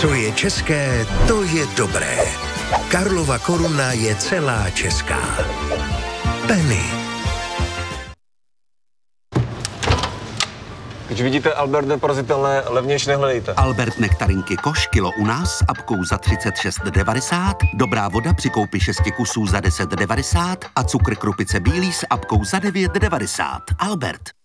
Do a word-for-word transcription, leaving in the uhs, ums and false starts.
Co je české, to je dobré. Karlova Koruna je celá česká. Penny. Když vidíte Albert neporazitelné, levnější nehledejte. Albert nektarinky koš, kilo u nás s apkou za třicet šest devadesát, dobrá voda při koupi šesti kusů za deset devadesát a cukr krupice bílý s apkou za devět devadesát. Albert.